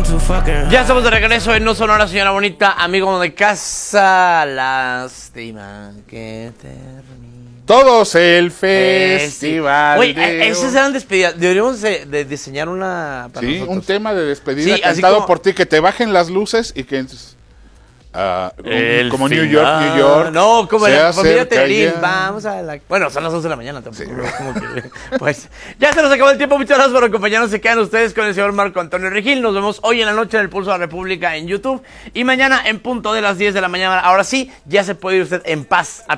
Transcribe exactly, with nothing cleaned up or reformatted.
Ya estamos de regreso en No Sonora, señora bonita, amigo de casa. Lástima que termine. Todos el festival. Oye, de... esas eran despedidas. Deberíamos de, de diseñar una para Sí, nosotros. un tema de despedida Sí, así cantado como... por ti, que te bajen las luces y que entres. Uh, como final. New York, New York. No, como la familia Telerín. Ya. Vamos a la. Bueno, son las once de la mañana tampoco. Sí. Como que, pues ya se nos acabó el tiempo. Muchas gracias por acompañarnos. Se quedan ustedes con el señor Marco Antonio Regil. Nos vemos hoy en la noche en el Pulso de la República en YouTube. Y mañana en punto de las diez de la mañana. Ahora sí, ya se puede ir usted en paz a